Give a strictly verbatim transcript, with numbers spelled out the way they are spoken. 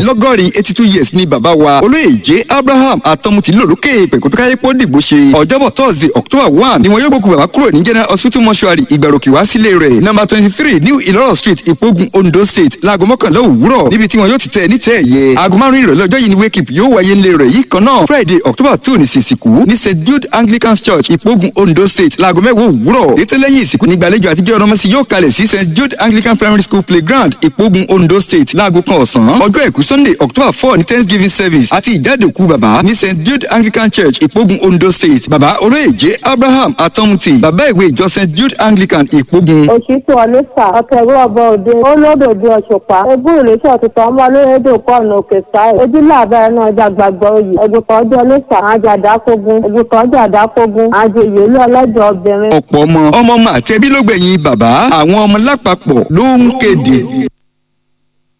mẹ́rìnlélọ́gọ́rin eighty two years ni bàbá wa olóyè j abraham atọ́mutì lòlókè pẹ̀kútúkáyépọ̀ dìbò ṣe ọjọ́bọ̀ thursday october one ni wọn yóò gbókù bàbá kúrò ní general hospital mortuary ìgbàròkè wá sílé rẹ̀ number twenty three new ìlọ́rọ̀ street ìpógun ondo state láago mọ́kànlá òwúrọ̀ níbi tí wọn yóò ti tẹ̀ ní tẹ̀ ẹ̀yẹ aago márùn-ún ìrọ̀lẹ́ ọjọ́ yìí ni wake up yóò wáyé ńlẹ̀ rẹ̀ yìí kan náà friday october two ní sísìkú ní st jude anglican church ìpógun ondo state láago mẹ́wàá òwúrọ̀ ètò lẹ́yìn ìsìnkú nígbàlejò àtijọ́ ọ̀rọ̀mọ́sí yóò kalẹ̀ sí st jude anglican primary school playground ìpógun ondo state láago kan ọ̀sán ọjọ́ àìkú sunday october four ní thanksgiving service àti ìjáde òkú bàbá ní st jude anglican church ìpógun ondo state bàbá olóyè j abraham atọ́mutì bàbá ìwé ìjọ st jude anglican ìpógun. òṣìṣẹ́ ọlẹ́sà ọ̀kẹ́rù ọba òde olódòdó ọ̀ṣùpá egún ìrẹsì ọ̀tútù ọmọ olóyèdè kọ́ọ̀nù òkè sáì ojúlé àbẹ̀rẹ̀ náà ọjà gbàgbọ́ oyè ẹ̀gbùkọ̀ ọjọ́ ọlẹ́sà àjà àdákógún ẹ̀gbùkọ̀ ọjọ́ àdákógún àjẹ ìyèlú ọlọ́jọ́ obìnrin. ọ̀pọ̀ ọmọ ọmọ ọmọ àti ẹbí ló gbẹ̀yìn bàbá àwọn ọmọ lápapọ̀ ló ń kéde.